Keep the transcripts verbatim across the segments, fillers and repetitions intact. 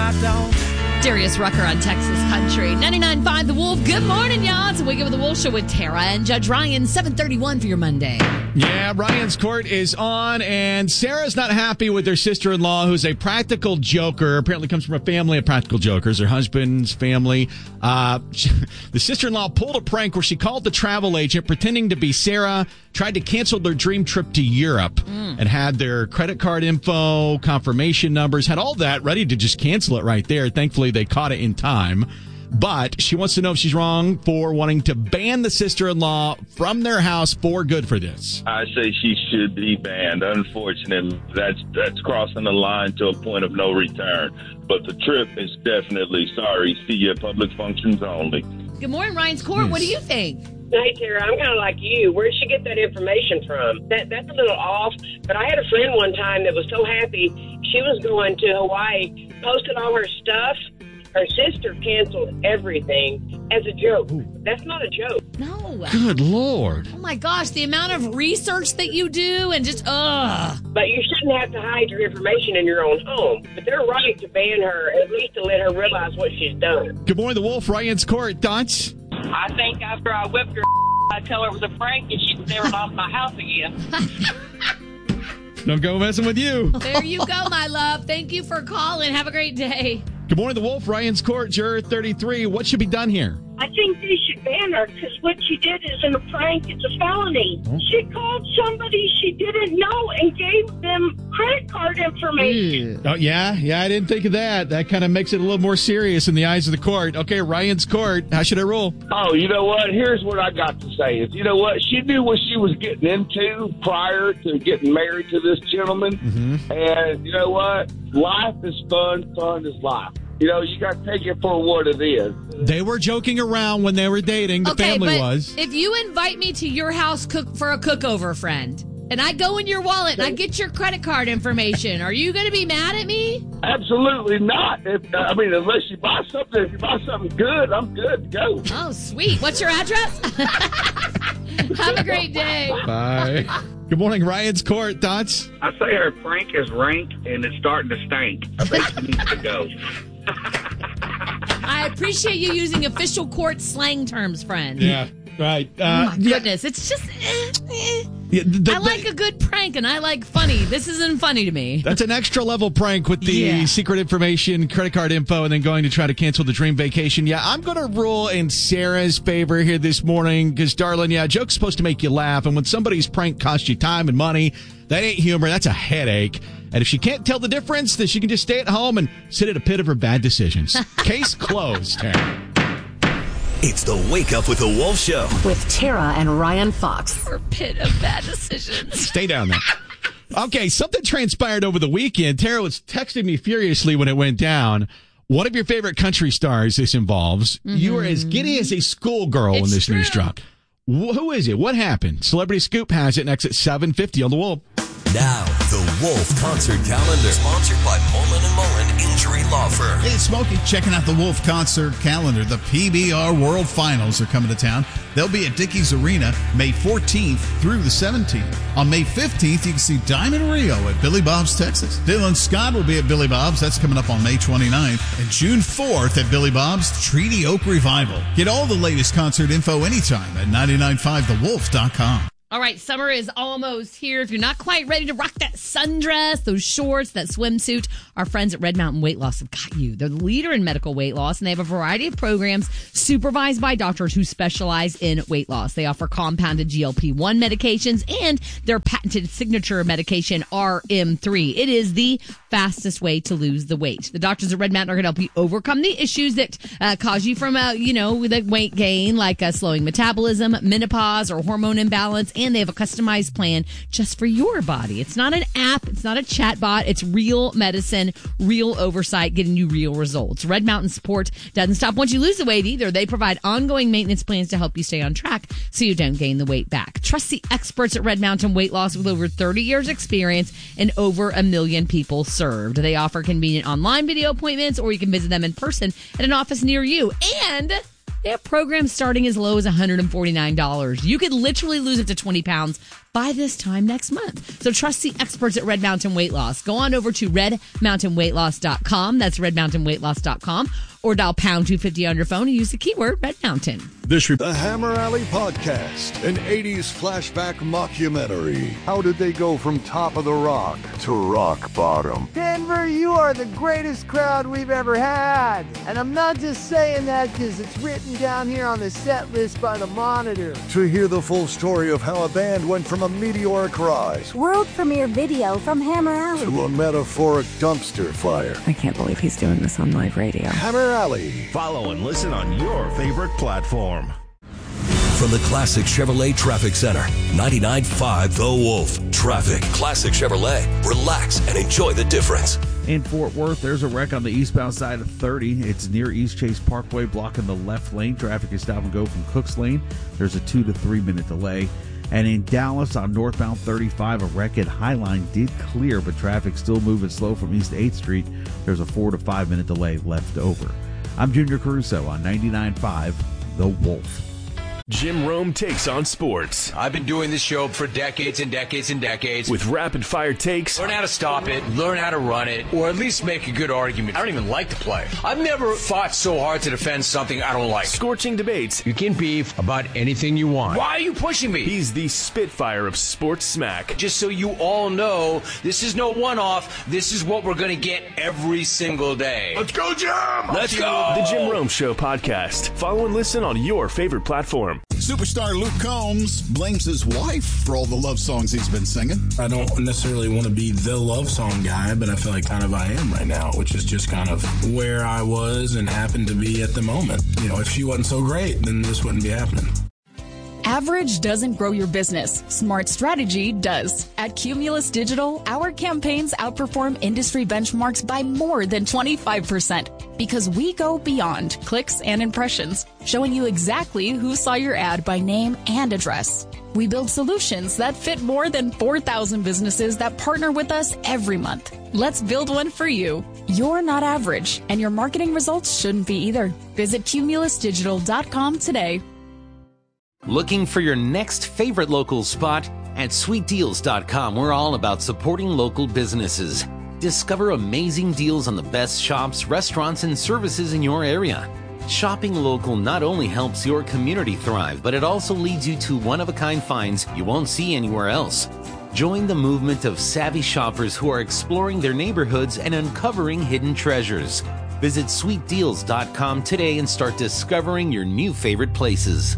I don't. Darius Rucker on Texas Country. ninety-nine point five The Wolf. Good morning, y'all. It's a Wake Up with the Wolf Show with Tara and Judge Ryan. seven thirty-one for your Monday. Yeah, Ryan's Court is on, and Sarah's not happy with her sister-in-law, who's a practical joker. Apparently comes from a family of practical jokers, her husband's family. Uh, she, the sister-in-law pulled a prank where she called the travel agent pretending to be Sarah, tried to cancel their dream trip to Europe, mm. and had their credit card info, confirmation numbers, had all that ready to just cancel it right there. Thankfully, they caught it in time. But she wants to know if she's wrong for wanting to ban the sister-in-law from their house for good for this. I say she should be banned. Unfortunately, that's that's crossing the line to a point of no return. But the trip is definitely, sorry, see you at public functions only. Good morning, Ryan's Court. Yes. What do you think? Hey, Tara, I'm kind of like you. Where did she get that information from? That That's a little off. But I had a friend one time that was so happy. She was going to Hawaii, posted all her stuff. Her sister canceled everything as a joke. That's not a joke. No. Good Lord. Oh, my gosh. The amount of research that you do and just, ugh. But you shouldn't have to hide your information in your own home. But they're right to ban her, at least to let her realize what she's done. Good morning, the Wolf. Ryan's Court. Thoughts? I think after I whipped her, I'd tell her it was a prank and she'd never lost my house again. Don't go messing with you. There you go, my love. Thank you for calling. Have a great day. Good morning, the Wolf. Ryan's Court, Juror thirty-three. What should be done here? I think they should ban her because what she did isn't a prank, it's a felony. Oh. She called somebody she didn't know and gave them credit card information. Oh, yeah? Yeah, I didn't think of that. That kind of makes it a little more serious in the eyes of the court. Okay, Ryan's Court. How should I rule? Oh, you know what? Here's what I got to say is, you know what? She knew what she was getting into prior to getting married to this gentleman. Mm-hmm. And you know what? Life is fun. Fun is life. You know, you got to take it for what it is. They were joking around when they were dating. The okay, family but was. If you invite me to your house cook for a cookover, friend, and I go in your wallet and I get your credit card information, are you going to be mad at me? Absolutely not. If, I mean, unless you buy something, if you buy something good, I'm good to go. Oh, sweet. What's your address? Have a great day. Bye. Good morning, Ryan's Court. Thoughts? I say her prank is rank and it's starting to stink. I think she needs to go. I appreciate you using official court slang terms, friend. Yeah, right. Uh, oh, my yeah. goodness. It's just... Eh, eh. Yeah, the, I like the, a good prank, and I like funny. This isn't funny to me. That's an extra level prank with the yeah. secret information, credit card info, and then going to try to cancel the dream vacation. Yeah, I'm going to rule in Sarah's favor here this morning because, darling, yeah, a joke's supposed to make you laugh, and when somebody's prank costs you time and money, that ain't humor. That's a headache. And if she can't tell the difference, then she can just stay at home and sit at a pit of her bad decisions. Case closed, Tara. It's the Wake Up with the Wolf Show. With Tara and Ryan Fox. Or pit of bad decisions. Stay down there. Okay, something transpired over the weekend. Tara was texting me furiously when it went down. One of your favorite country stars this involves. Mm-hmm. You were as giddy as a schoolgirl when this true. news dropped. Wh- who is it? What happened? Celebrity Scoop has it next at seven fifty on the Wolf. Now, the Wolf Concert Calendar. Sponsored by Mullen and Mullen Injury Law Firm. Hey, Smokey, checking out the Wolf Concert Calendar. The P B R World Finals are coming to town. They'll be at Dickies Arena May fourteenth through the seventeenth. On May fifteenth, you can see Diamond Rio at Billy Bob's, Texas. Dylan Scott will be at Billy Bob's. That's coming up on May twenty-ninth. And June fourth at Billy Bob's, Treaty Oak Revival. Get all the latest concert info anytime at nine nine five the wolf dot com. All right, summer is almost here. If you're not quite ready to rock that sundress, those shorts, that swimsuit, our friends at Red Mountain Weight Loss have got you. They're the leader in medical weight loss, and they have a variety of programs supervised by doctors who specialize in weight loss. They offer compounded G L P one medications and their patented signature medication, R M three. It is the fastest way to lose the weight. The doctors at Red Mountain are going to help you overcome the issues that uh, cause you from, uh, you know, the weight gain, like uh, slowing metabolism, menopause, or hormone imbalance. And they have a customized plan just for your body. It's not an app. It's not a chat bot. It's real medicine, real oversight, getting you real results. Red Mountain Support doesn't stop once you lose the weight either. They provide ongoing maintenance plans to help you stay on track so you don't gain the weight back. Trust the experts at Red Mountain Weight Loss with over thirty years experience and over a million people served. They offer convenient online video appointments, or you can visit them in person at an office near you. And they have programs starting as low as one hundred forty-nine dollars. You could literally lose up to twenty pounds by this time next month. So trust the experts at Red Mountain Weight Loss. Go on over to red mountain weight loss dot com. That's red mountain weight loss dot com. Or dial pound two fifty on your phone and use the keyword Red Mountain. This re- the Hammer Alley Podcast, an eighties flashback mockumentary. How did they go from top of the rock to rock bottom? Denver, you are the greatest crowd we've ever had. And I'm not just saying that because it's written down here on the set list by the Monitor. To hear the full story of how a band went from a meteoric rise, world premiere video from Hammer Alley, to a metaphoric dumpster fire. I can't believe he's doing this on live radio. Hammer Alley. Follow and listen on your favorite platform. From the Classic Chevrolet Traffic Center, ninety-nine point five The Wolf. Traffic. Classic Chevrolet. Relax and enjoy the difference. In Fort Worth, there's a wreck on the eastbound side of thirty. It's near East Chase Parkway, blocking the left lane. Traffic is stop and go from Cooks Lane. There's a two to three minute delay. And in Dallas, on northbound thirty-five, a wreck at Highline did clear, but traffic still moving slow from East eighth Street. There's a four to five minute delay left over. I'm Junior Caruso on ninety-nine point five The Wolf. Jim Rome takes on sports. I've been doing this show for decades and decades and decades. With rapid-fire takes. Learn how to stop it, learn how to run it, or at least make a good argument. I don't even like to play. I've never fought so hard to defend something I don't like. Scorching debates. You can beef about anything you want. Why are you pushing me? He's the Spitfire of sports smack. Just so you all know, this is no one-off. This is what we're going to get every single day. Let's go, Jim! Let's go! The Jim Rome Show podcast. Follow and listen on your favorite platform. Superstar Luke Combs blames his wife for all the love songs he's been singing. I don't necessarily want to be the love song guy, but I feel like kind of I am right now, which is just kind of where I was and happened to be at the moment. You know, if she wasn't so great, then this wouldn't be happening. Average doesn't grow your business. Smart strategy does. At Cumulus Digital, our campaigns outperform industry benchmarks by more than twenty-five percent because we go beyond clicks and impressions, showing you exactly who saw your ad by name and address. We build solutions that fit more than four thousand businesses that partner with us every month. Let's build one for you. You're not average, and your marketing results shouldn't be either. Visit cumulus digital dot com today. Looking for your next favorite local spot? At sweet deals dot com, we're all about supporting local businesses. Discover amazing deals on the best shops, restaurants, and services in your area. Shopping local not only helps your community thrive, but it also leads you to one-of-a-kind finds you won't see anywhere else. Join the movement of savvy shoppers who are exploring their neighborhoods and uncovering hidden treasures. Visit sweet deals dot com today and start discovering your new favorite places.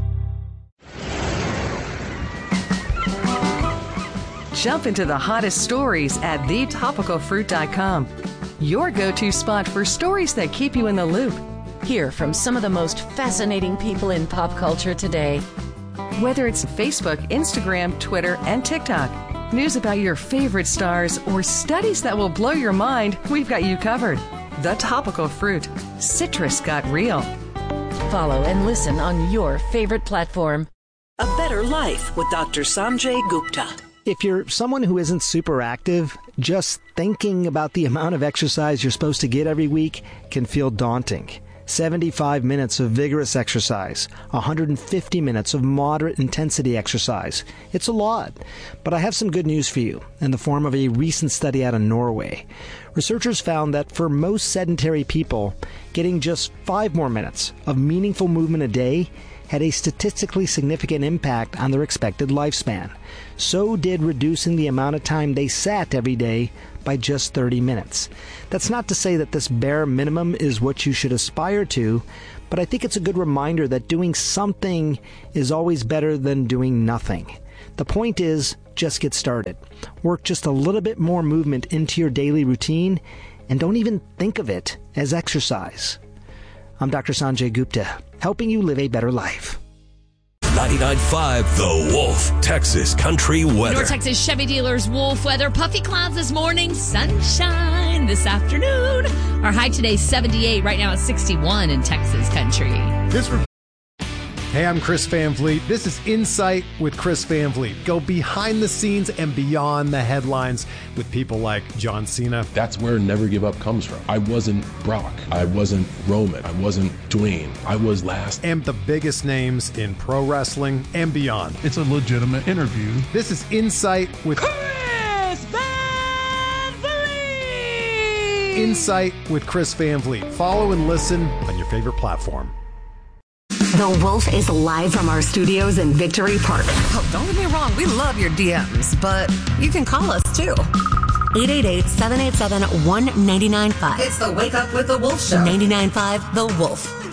Jump into the hottest stories at the topical fruit dot com. Your go-to spot for stories that keep you in the loop. Hear from some of the most fascinating people in pop culture today. Whether it's Facebook, Instagram, Twitter, and TikTok, news about your favorite stars, or studies that will blow your mind, we've got you covered. The Topical Fruit. Citrus got real. Follow and listen on your favorite platform. A Better Life with Doctor Sanjay Gupta. If you're someone who isn't super active, just thinking about the amount of exercise you're supposed to get every week can feel daunting. seventy-five minutes of vigorous exercise, one hundred fifty minutes of moderate intensity exercise. It's a lot. But I have some good news for you in the form of a recent study out of Norway. Researchers found that for most sedentary people, getting just five more minutes of meaningful movement a day had a statistically significant impact on their expected lifespan. So did reducing the amount of time they sat every day by just thirty minutes. That's not to say that this bare minimum is what you should aspire to, but I think it's a good reminder that doing something is always better than doing nothing. The point is, just get started. Work just a little bit more movement into your daily routine, and don't even think of it as exercise. I'm Doctor Sanjay Gupta, helping you live a better life. ninety-nine point five The Wolf, Texas Country Weather. North Texas Chevy dealers Wolf weather. Puffy clouds this morning, sunshine this afternoon. Our high today seventy-eight, right now it's sixty-one in Texas Country. This Hey, I'm Chris Van Vliet. This is Insight with Chris Van Vliet. Go behind the scenes and beyond the headlines with people like John Cena. That's where Never Give Up comes from. I wasn't Brock. I wasn't Roman. I wasn't Dwayne. I was last. And the biggest names in pro wrestling and beyond. It's a legitimate interview. This is Insight with Chris Van Vliet. Insight with Chris Van Vliet. Follow and listen on your favorite platform. The Wolf is live from our studios in Victory Park. Oh, don't get me wrong. We love your D Ms, but you can call us too. eight eight eight, seven eight seven, one nine nine five. It's the Wake Up with the Wolf show. nine nine five The Wolf.